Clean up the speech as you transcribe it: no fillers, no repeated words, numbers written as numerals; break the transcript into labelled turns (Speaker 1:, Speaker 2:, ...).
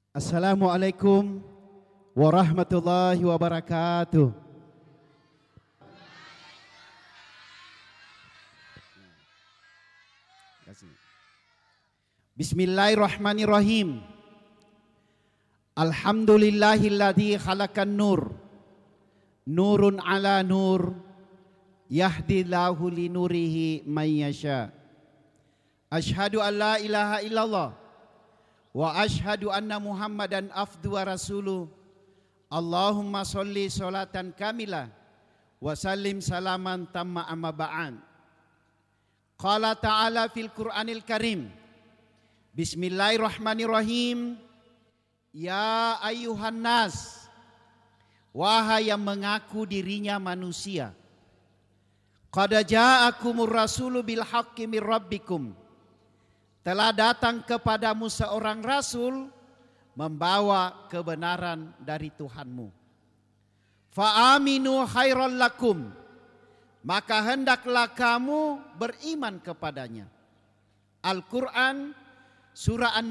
Speaker 1: Assalamualaikum warahmatullahi wabarakatuh. Bismillahirrahmanirrahim. Alhamdulillahilladzi khalaqan nur, nurun ala nur, yahdillahu linurihi may yasha. Asyhadu an la ilaha illallah wa asyhadu anna Muhammadan abduhu wa rasuluh. Allahumma sholli sholatan kamilah wa sallim salaman tamma amma ba'an. Qala ta'ala fil Qur'anil Karim. Bismillahirrahmanirrahim. Ya ayyuhan nas, wahai yang mengaku dirinya manusia. Qad ja'akumur rasulu bil haqqi mir rabbikum. Telah datang kepadamu seorang rasul membawa kebenaran dari Tuhanmu. Fa'aminu khairal lakum, maka hendaklah kamu beriman kepadanya. Al-Quran surah